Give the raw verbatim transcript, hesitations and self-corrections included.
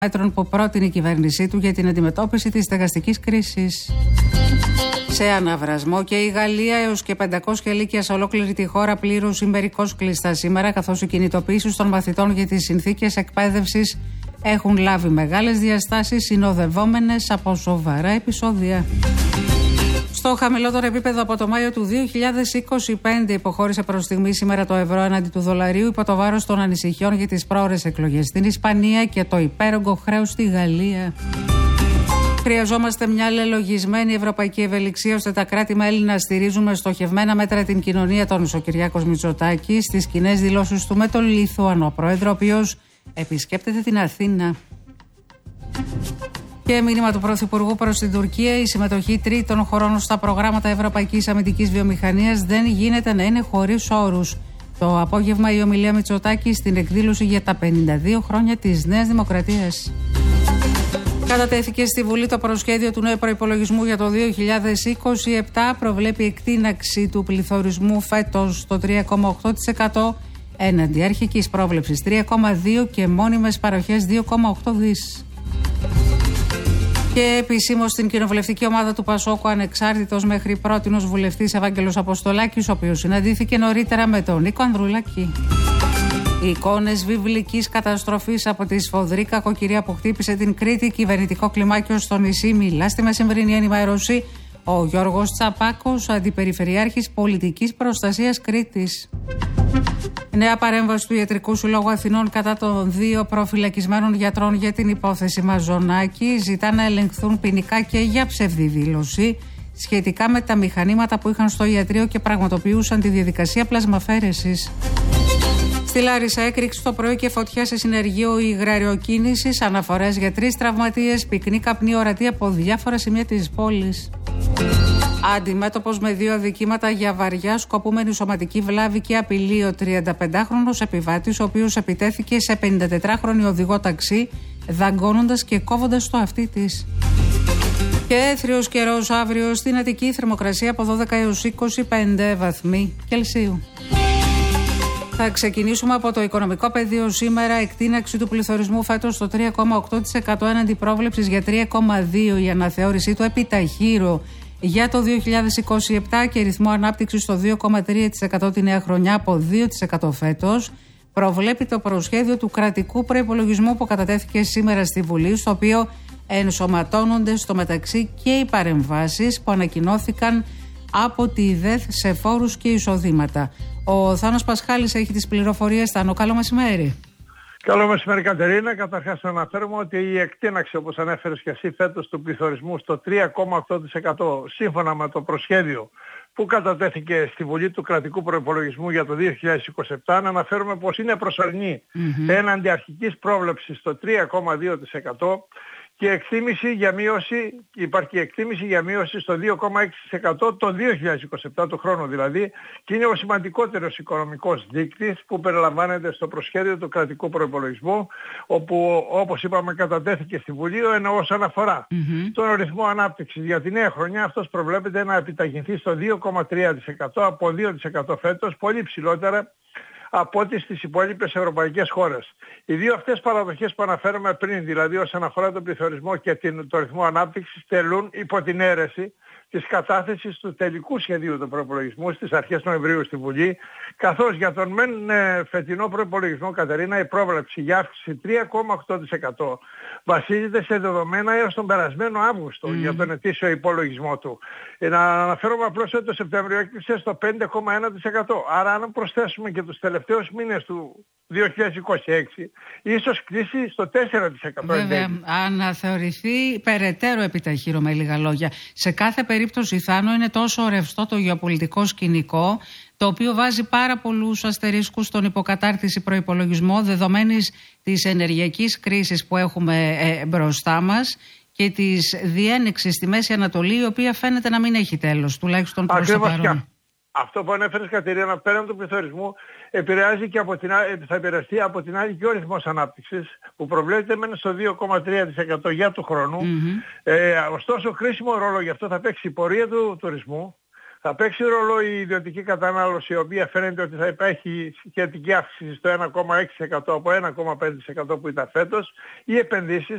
μέτρων που πρότεινε η κυβέρνησή του για την αντιμετώπιση της στεγαστικής κρίσης. Σε αναβρασμό και η Γαλλία, έως και πεντακόσια λύκεια σε ολόκληρη τη χώρα πλήρως ή μερικώς κλειστά σήμερα, καθώς οι κινητοποιήσεις των μαθητών για τις συνθήκες εκπαίδευσης έχουν λάβει μεγάλες διαστάσεις, συνοδευόμενες από σοβαρά επεισόδια. Στο χαμηλότερο επίπεδο από το Μάιο του δύο χιλιάδες είκοσι πέντε υποχώρησε προς στιγμή σήμερα το ευρώ έναντι του δολαρίου υπό το βάρος των ανησυχιών για τις πρόορες εκλογές στην Ισπανία και το υπέρογκο χρέος στη Γαλλία. Χρειαζόμαστε μια λελογισμένη ευρωπαϊκή ευελιξία ώστε τα κράτη-μέλη να στηρίζουν με στοχευμένα μέτρα την κοινωνία, τόνισε ο Κυριάκος Μητσοτάκης στις κοινές δηλώσεις του με τον Λιθουανό πρόεδρο, ο οποίος επισκέπτεται την Αθήνα. Και μήνυμα του Πρωθυπουργού προς την Τουρκία: η συμμετοχή τρίτων χωρών στα προγράμματα ευρωπαϊκής αμυντικής βιομηχανίας δεν γίνεται να είναι χωρίς όρους. Το απόγευμα η ομιλία Μητσοτάκη στην εκδήλωση για τα πενήντα δύο χρόνια της Νέας Δημοκρατίας. Κατατέθηκε στη Βουλή το προσχέδιο του νέου προϋπολογισμού για το δύο χιλιάδες είκοσι επτά. Προβλέπει εκτείναξη του πληθωρισμού φέτος στο τρία κόμμα οκτώ τοις εκατό έναντι αρχικής πρόβλεψης τρία κόμμα δύο τοις εκατό και μόνιμες παροχές δύο κόμμα οκτώ δισεκατομμύρια. Και επισήμως στην κοινοβουλευτική ομάδα του Πασόκου, ανεξάρτητος μέχρι πρότινος βουλευτής Ευάγγελος Αποστολάκης, ο οποίος συναντήθηκε νωρίτερα με τον Νίκο Ανδρουλάκη. Οι εικόνες βιβλικής καταστροφής από τη σφοδρή κακοκαιρία που χτύπησε την Κρήτη, κυβερνητικό κλιμάκιο στο νησί, μιλά στη μεσημβρινή ενημέρωση ο Γιώργος Τσαπάκος, αντιπεριφερειάρχης πολιτικής προστασίας Κρήτης. Νέα παρέμβαση του Ιατρικού Συλλόγου Αθηνών κατά των δύο προφυλακισμένων γιατρών για την υπόθεση Μαζονάκη. Ζητά να ελεγχθούν ποινικά και για ψευδή δήλωση σχετικά με τα μηχανήματα που είχαν στο ιατρείο και πραγματοποιούσαν τη διαδικασία πλασμαφέρεσης. Στη Λάρισα, έκρηξη το πρωί και φωτιά σε συνεργείο υγραριοκίνησης. Αναφορές για τρεις τραυματίες, πυκνή καπνή ορατή από διάφορα σημεία της πόλης. Αντιμέτωπος με δύο αδικήματα για βαριά σκοπούμενη σωματική βλάβη και απειλή, ο τριανταπεντάχρονος επιβάτης, ο οποίος επιτέθηκε σε πενηντατετράχρονη οδηγό ταξί, δαγκώνοντας και κόβοντας το αυτί της. Και έθριος καιρός αύριο στην Αττική, θερμοκρασία από δώδεκα έως είκοσι πέντε βαθμοί Κελσίου. Θα ξεκινήσουμε από το οικονομικό πεδίο σήμερα. Εκτείναξη του πληθωρισμού φέτος στο τρία κόμμα οκτώ τοις εκατό έναντι πρόβλεψης για τρία κόμμα δύο τοις εκατό. Η αναθεώρησή του επιταχύρω για το δύο χιλιάδες είκοσι επτά και ρυθμό ανάπτυξης στο δύο κόμμα τρία τοις εκατό τη νέα χρονιά από δύο τοις εκατό φέτος. Προβλέπει το προσχέδιο του κρατικού προϋπολογισμού που κατατέθηκε σήμερα στη Βουλή, στο οποίο ενσωματώνονται στο μεταξύ και οι παρεμβάσεις που ανακοινώθηκαν από τη ΔΕΘ σε φόρους και εισοδήματα. Ο Θάνος Πασχάλης έχει τις πληροφορίες. Θάνο, καλό μεσημέρι. Καλό μεσημέρι, Κατερίνα. Καταρχάς να αναφέρουμε ότι η εκτείναξη, όπως ανέφερες και εσύ, φέτος του πληθωρισμού στο τρία κόμμα οκτώ τοις εκατό σύμφωνα με το προσχέδιο που κατατέθηκε στη Βουλή του Κρατικού Προϋπολογισμού για το δύο χιλιάδες είκοσι επτά, να αναφέρουμε πως είναι προσωρινή mm-hmm. έναντι αρχικής πρόβλεψης στο τρία κόμμα δύο τοις εκατό και εκτίμηση για μείωση, υπάρχει εκτίμηση για μείωση στο δύο κόμμα έξι τοις εκατό το δύο χιλιάδες είκοσι επτά, το χρόνο δηλαδή, και είναι ο σημαντικότερος οικονομικός δείκτης που περιλαμβάνεται στο προσχέδιο του κρατικού προϋπολογισμού, όπου όπως είπαμε κατατέθηκε στη Βουλή, ενώ όσον αφορά mm-hmm. τον ρυθμό ανάπτυξης για τη νέα χρονιά, αυτός προβλέπεται να επιταχυνθεί στο δύο κόμμα τρία τοις εκατό από δύο τοις εκατό φέτος, πολύ ψηλότερα από ό,τι στις υπόλοιπες ευρωπαϊκές χώρες. Οι δύο αυτές παραδοχές που αναφέραμε πριν, δηλαδή όσον αφορά τον πληθωρισμό και την, το ρυθμό ανάπτυξης, τελούν υπό την αίρεση της κατάθεσης του τελικού σχεδίου του προϋπολογισμού στις αρχές Νοεμβρίου στη Βουλή, καθώς για τον μεν φετινό προϋπολογισμό, Κατερίνα, η πρόβλεψη για αύξηση τρία κόμμα οκτώ τοις εκατό βασίζεται σε δεδομένα έως τον περασμένο Αύγουστο mm. για τον ετήσιο υπολογισμό του. Ε, να αναφέρομαι απλώς ότι το Σεπτέμβριο έκλεισε στο πέντε κόμμα ένα τοις εκατό. Άρα αν προσθέσουμε και τους τελευταίους μήνες του δύο χιλιάδες είκοσι έξι, ίσως κλείσει στο τέσσερα τοις εκατό. Βέβαια, αν θεωρηθεί περαιτέρω επιταχύρω, με λίγα λόγια. Σε κάθε περίπτωση, Θάνο, είναι τόσο ρευστό το γεωπολιτικό σκηνικό, το οποίο βάζει πάρα πολλούς αστερίσκους στον υποκατάρτιση προϋπολογισμό, δεδομένης της ενεργειακής κρίσης που έχουμε ε, μπροστά μας και της διένεξης στη Μέση Ανατολή, η οποία φαίνεται να μην έχει τέλος, τουλάχιστον προς το παρόν. Αυτό που ανέφερες, Κατερίνα, πέραν του πληθωρισμού, επηρεάζει και από την, θα επηρεαστεί από την άλλη και ο ρυθμός ανάπτυξης, που προβλέπεται μένει στο δύο κόμμα τρία τοις εκατό για του χρόνου. Mm-hmm. Ε, ωστόσο, χρήσιμο ρόλο γι' αυτό θα παίξει η πορεία του τουρισμού, θα παίξει ρόλο η ιδιωτική κατανάλωση, η οποία φαίνεται ότι θα υπάρχει σχετική αύξηση στο ένα κόμμα έξι τοις εκατό από ένα κόμμα πέντε τοις εκατό που ήταν φέτος, οι επενδύσεις,